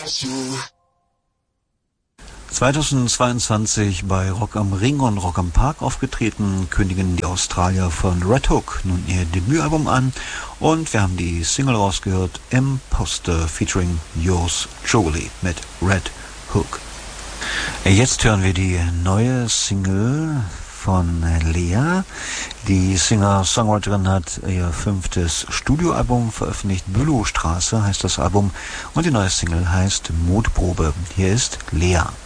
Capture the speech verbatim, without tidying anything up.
zweitausendzweiundzwanzig bei Rock am Ring und Rock am Park aufgetreten, kündigen die Australier von Red Hook nun ihr Debütalbum an und wir haben die Single rausgehört, Imposter featuring Yours Truly mit Red Hook. Jetzt hören wir die neue Single von Lea. Die Singer-Songwriterin hat ihr fünftes Studioalbum veröffentlicht. Bülowstraße heißt das Album und die neue Single heißt Mutprobe. Hier ist Lea.